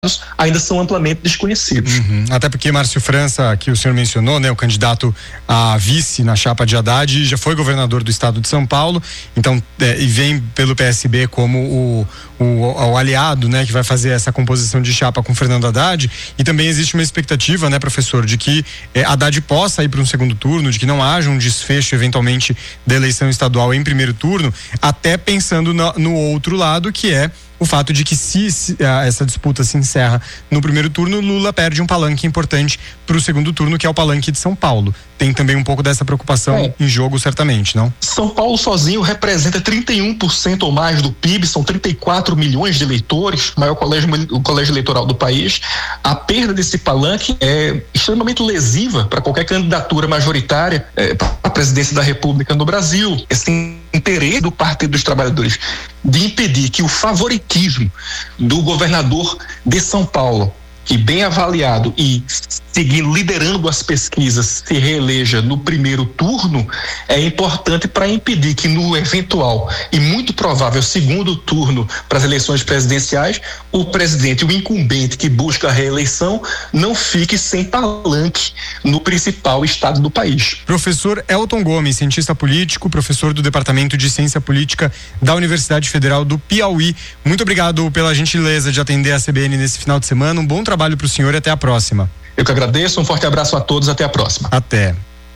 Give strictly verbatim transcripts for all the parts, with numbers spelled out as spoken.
ainda são amplamente desconhecidos. Uhum. Até porque Márcio França, que o senhor mencionou, né, o candidato a vice na chapa de Haddad, já foi governador do estado de São Paulo, então, é, e vem pelo P S B como o, o, o aliado, né, que vai fazer essa composição de chapa com Fernando Haddad, e também existe uma expectativa, né, professor, de que é, Haddad possa ir para um segundo turno, de que não haja um desfecho eventualmente da eleição estadual em primeiro turno, até pensando no, no outro lado, que é o fato de que se, se uh, essa disputa se encerra no primeiro turno, Lula perde um palanque importante para o segundo turno, que é o palanque de São Paulo. Tem também um pouco dessa preocupação é. em jogo, certamente, não? São Paulo sozinho representa trinta e um por cento ou mais do P I B, são trinta e quatro milhões de eleitores, o maior colégio, o colégio eleitoral do país. A perda desse palanque é extremamente lesiva para qualquer candidatura majoritária é, para a presidência da República no Brasil. Esse interesse do Partido dos Trabalhadores de impedir que o favoritismo do governador de São Paulo, que bem avaliado e seguindo, liderando as pesquisas, se reeleja no primeiro turno, é importante para impedir que no eventual e muito provável segundo turno para as eleições presidenciais, o presidente, o incumbente que busca a reeleição, não fique sem palanque no principal estado do país. Professor Elton Gomes, cientista político, professor do Departamento de Ciência Política da Universidade Federal do Piauí. Muito obrigado pela gentileza de atender a C B N nesse final de semana. Um bom trabalho para o senhor e até a próxima. Eu que agradeço, um forte abraço a todos, até a próxima. Até.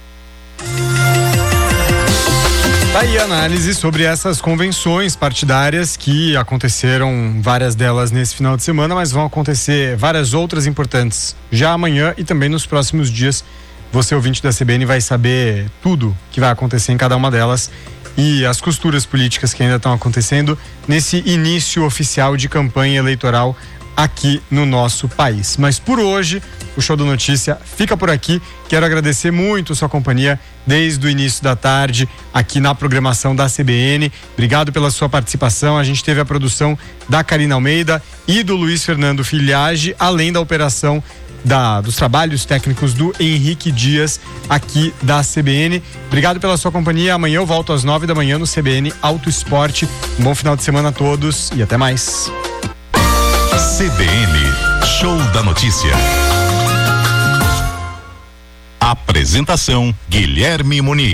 Tá aí a análise sobre essas convenções partidárias que aconteceram, várias delas nesse final de semana, mas vão acontecer várias outras importantes já amanhã e também nos próximos dias. Você, ouvinte da C B N, vai saber tudo que vai acontecer em cada uma delas e as costuras políticas que ainda estão acontecendo nesse início oficial de campanha eleitoral aqui no nosso país. Mas por hoje, o Show da Notícia fica por aqui. Quero agradecer muito a sua companhia desde o início da tarde aqui na programação da C B N. Obrigado pela sua participação. A gente teve a produção da Karina Almeida e do Luiz Fernando Filhage, além da operação da, dos trabalhos técnicos do Henrique Dias aqui da C B N. Obrigado pela sua companhia. Amanhã eu volto às nove da manhã no C B N Auto Esporte. Um bom final de semana a todos e até mais. C B N Show da Notícia. Apresentação Guilherme Muniz.